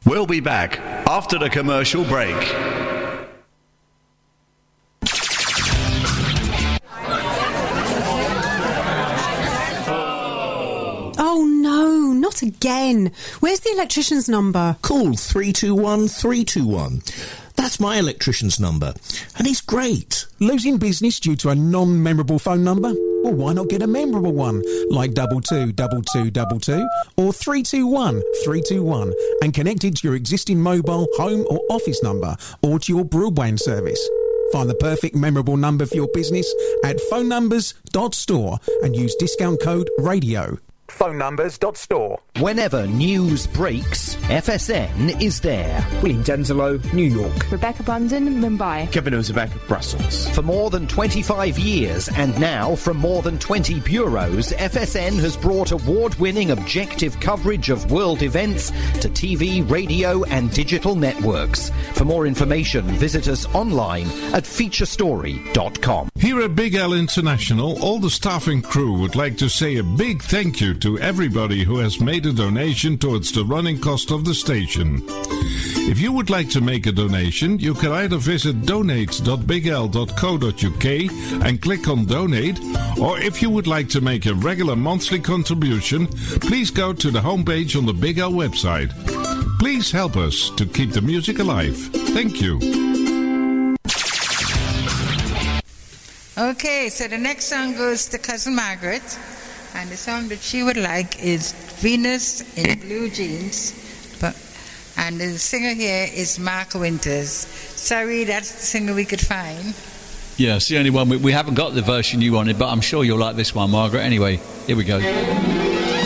We'll be back after the commercial break. Oh no, not again. Where's the electrician's number? Call 321 321. That's my electrician's number, and he's great. Losing business due to a non-memorable phone number? Well, why not get a memorable one, like 222222 or 321 321, and connect it to your existing mobile, home or office number, or to your broadband service. Find the perfect memorable number for your business at phonenumbers.store and use discount code RADIO. phonenumbers.store. Whenever news breaks, FSN is there. William Denzelo, New York. Rebecca Bunden, Mumbai. Kevin Ozebek, Brussels. For more than 25 years and now from more than 20 bureaus, FSN has brought award-winning objective coverage of world events to TV, radio and digital networks. For more information, visit us online at featurestory.com. Here at Big L International, all the staff and crew would like to say a big thank you to everybody who has made a donation towards the running cost of the station. If you would like to make a donation, you can either visit donate.bigl.co.uk and click on donate, or if you would like to make a regular monthly contribution, please go to the homepage on the Big L website. Please help us to keep the music alive. Thank you. Okay, so the next song goes to Cousin Margaret, and the song that she would like is Venus in Blue Jeans, and the singer here is Mark Winters. Sorry, that's the singer we could find. Yeah, it's the only one. We haven't got the version you wanted, but I'm sure you'll like this one, Margaret. Anyway, here we go.